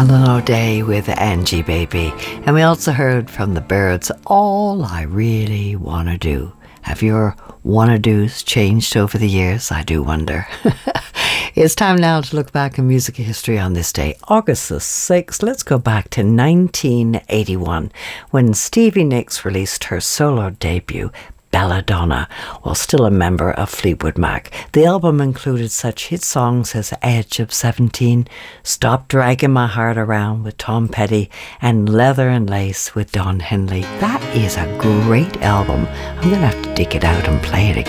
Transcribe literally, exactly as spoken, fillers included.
Alan O'Day with Angie Baby. And we also heard from the Byrds, All I Really Wanna Do. Have your wanna-dos changed over the years? I do wonder. It's time now to look back in music history on this day, August the sixth. Let's go back to nineteen eighty-one, when Stevie Nicks released her solo debut, Belladonna, while still a member of Fleetwood Mac. The album included such hit songs as Edge of seventeen, Stop Dragging My Heart Around with Tom Petty, and Leather and Lace with Don Henley. That is a great album. I'm going to have to dig it out and play it again.